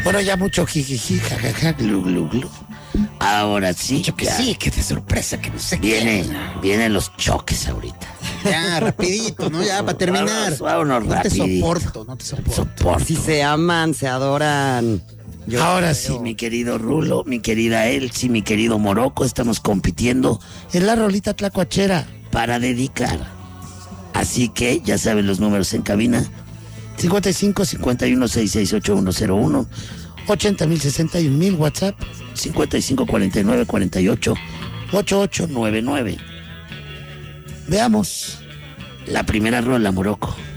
Bueno, ya mucho jijiji, jajaja, glu, glu, glu. Ahora sí. Mucho que ya. sí, que de sorpresa, que no sé Vienen los choques ahorita. Ya, rapidito, ¿no? Ya, para terminar. Vámonos no te rapidito. soporto, no te soporto. Si se aman, se adoran. Yo Ahora creo. Sí, mi querido Rulo, mi querida Elsie, mi querido Morocco, estamos compitiendo Es la rolita tlacuachera. para dedicar. Así que ya saben los números en cabina. 55 51 668101, 80,061,000 WhatsApp 55 49 48 88. 99. Veamos. La primera rola, Morocco.